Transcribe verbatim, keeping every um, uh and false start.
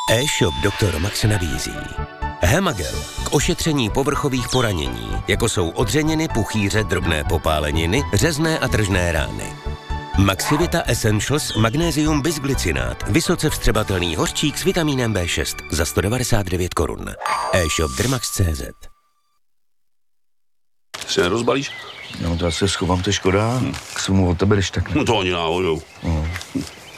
E-shop doktor Max nabízí Hemagel k ošetření povrchových poranění, jako jsou odřeniny, puchýře, drobné popáleniny, řezné a tržné rány. Maxivita Essentials Magnesium bisglycinát, vysoce vstřebatelný hořčík s vitamínem bé šest za sto devadesát devět korun. E-shop dermax tečka cé zet. Si nerozbalíš? No to já se schovám, to je škoda. Hmm. K svému od tebe, když tak ne. No to ani náhodou. No.